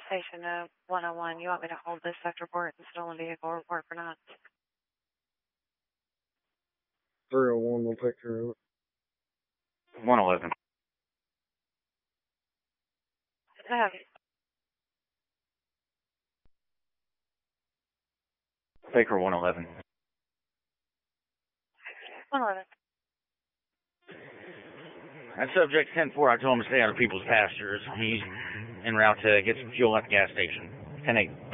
Station 101. You want me to hold this theft report and stolen vehicle report or not? 301 will take care of it. 111. Baker 111. 111. That subject 10-4, I told him to stay out of people's pastures. He's en route to get some fuel at the gas station. 10-8.